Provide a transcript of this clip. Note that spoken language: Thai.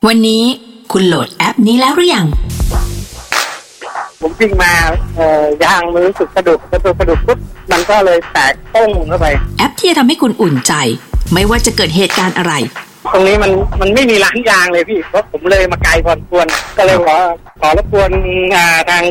วันนี้คุณโหลดแอปนี้แล้วหรือยังผมวิ่งมายางมันรู้สึกสะดุดปุ๊บมันก็เลยแตกโป้งเข้าไปแอปที่จะทำให้คุณอุ่นใจไม่ว่าจะเกิดเหตุการณ์อะไรตรงนี้มันไม่มีร้านยางเลยพี่เพราะผมเลยมาไกลพอสมควรก็เลยขอรบกวนทาง